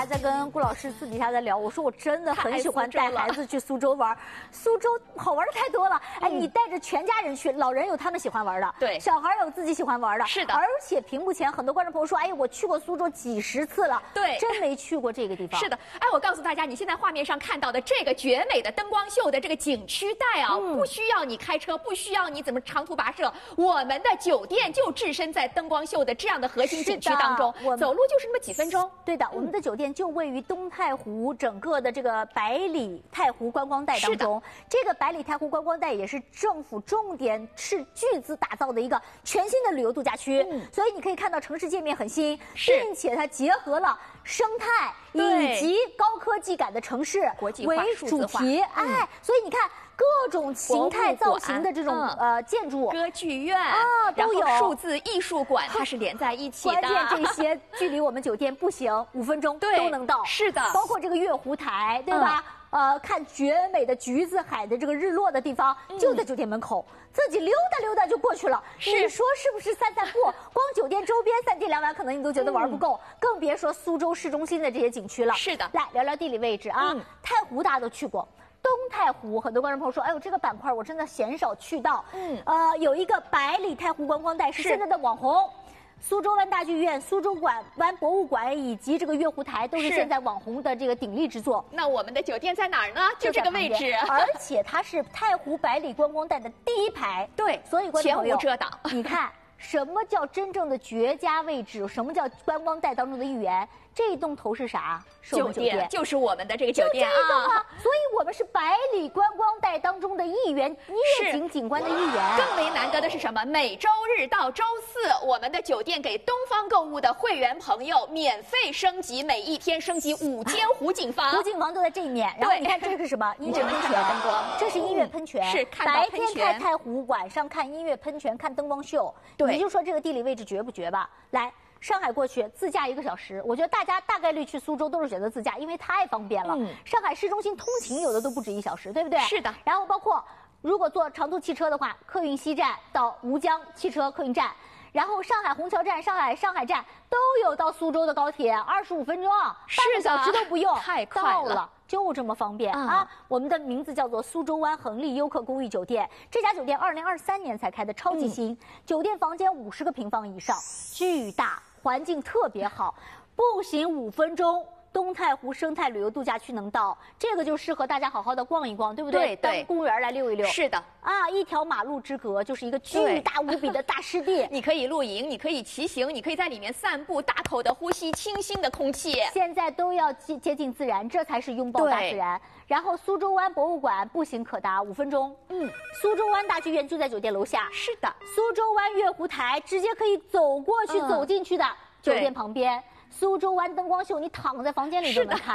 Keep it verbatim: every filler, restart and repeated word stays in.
在跟顾老师私底下在聊，我说我真的很喜欢带孩子去苏州玩，苏州好玩的太多了。哎，你带着全家人去，老人有他们喜欢玩的， 对， 小孩有自己喜欢玩的， 是的。 而且屏幕前很多观众朋友说，哎，我去过苏州几十次了， 对， 真没去过这个地方。 是的，哎，我告诉大家，你现在画面上看到的这个绝美的灯光秀的这个景区带啊，嗯、不需要你开车，不需要你怎么长途跋涉，我们的酒店就置身在灯光秀的这样的核心景区当中，走路就是那么几分钟。 对的，我们的酒店就位于东太湖整个的这个百里太湖观光带当中。这个百里太湖观光带也是政府重点斥巨资打造的一个全新的旅游度假区，嗯、所以你可以看到城市界面很新，并且它结合了生态以及高科技感的城市为主题，哎，嗯、所以你看。各种形态造型的这种、嗯、呃建筑， 歌剧院啊都有， 数字艺术馆它是连在一起的。 关键这些距离我们酒店步行五分钟都能到， 是的。 包括这个月湖台，对吧？嗯、呃，看绝美的橘子海的这个日落的地方，嗯、就在酒店门口，自己溜达溜达就过去了。你说是不是散散步？光酒店周边三天两晚，可能你都觉得玩不够，嗯、更别说苏州市中心的这些景区了。 是的， 来聊聊地理位置啊。嗯、太湖大家都去过。东太湖，很多观众朋友说，哎呦，这个板块我真的鲜少去到。嗯，呃，有一个百里太湖观光带是现在的网红，苏州湾大剧院、苏州馆湾博物馆以及这个月湖台都是现在网红的这个鼎力之作。 那我们的酒店在哪儿呢？就这个位置， 而且它是太湖百里观光带的第一排。 对， 所以观众朋友前无遮挡。 你看。什么叫真正的绝佳位置？什么叫观光带当中的一员？这一栋头是啥？ 酒店，就是我们的这个酒店啊。所以我们是百里观光带当中的一员，夜景景观的一员。 更为难得的是什么？每周日到周四，我们的酒店给东方购物的会员朋友免费升级，每一天升级五间湖景房。 湖景房都在这一面。然后你看这是什么？音乐喷泉灯光，这是音乐喷泉。 是看到喷泉。 白天看太湖，晚上看音乐喷泉，看灯光秀。对。你就说这个地理位置绝不绝吧？来，上海过去自驾一个小时，我觉得大家大概率去苏州都是选择自驾，因为太方便了。嗯、上海市中心通勤有的都不止一小时，对不对？ 是的。 然后包括如果坐长途汽车的话，客运西站到吴江汽车客运站，然后上海虹桥站、上海上海站都有到苏州的高铁，二十五分钟，半个小时都不用， 太快了。到了就这么方便、嗯、啊！我们的名字叫做苏州湾恒利优客公寓酒店，这家酒店二零二三年才开的，超级新，嗯、酒店房间五十个平方以上，巨大，环境特别好，步行五分钟。东太湖生态旅游度假区能到，这个就适合大家好好的逛一逛，对不对？ 对对， 当公园来溜一溜。 是的， 啊，一条马路之隔就是一个巨大无比的大湿地， 你可以露营，你可以骑行，你可以在里面散步，大口的呼吸清新的空气。 现在都要接接近自然，这才是拥抱大自然。然后苏州湾博物馆步行可达五分钟，嗯，苏州湾大剧院就在酒店楼下。 是的， 苏州湾月湖台直接可以走过去、嗯、走进去的酒店旁边。苏州湾灯光秀，你躺在房间里都能看。